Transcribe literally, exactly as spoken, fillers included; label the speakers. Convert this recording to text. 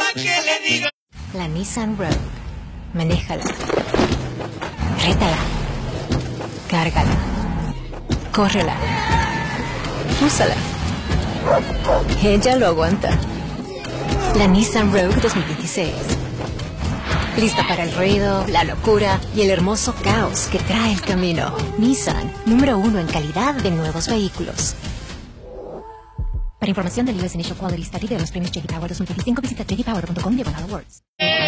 Speaker 1: que le diga.
Speaker 2: La Nissan Rogue. Manéjala. Rétala. Cárgala. Córrela. Úsala. Ella lo aguanta. La Nissan Rogue dos mil veintiséis. Lista para el ruido, la locura y el hermoso caos que trae el camino. Nissan, número uno en calidad de nuevos vehículos. Para información del U S Initial Quality Study de los premios J D Power dos mil veinticinco, visita j d power punto com diagonal awards.